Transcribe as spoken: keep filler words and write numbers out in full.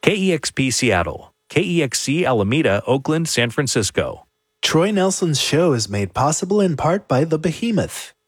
K E X P Seattle, K E X C Alameda, Oakland, San Francisco. Troy Nelson's show is made possible in part by The Behemoth.